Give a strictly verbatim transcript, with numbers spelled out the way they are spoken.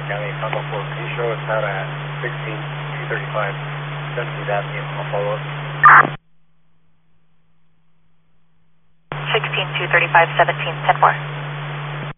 County, Congo four. Can you show us out at sixteen two thirty-five seventeenth Avenue? I'll follow up. sixteen two thirty-five seventeenth, ten four.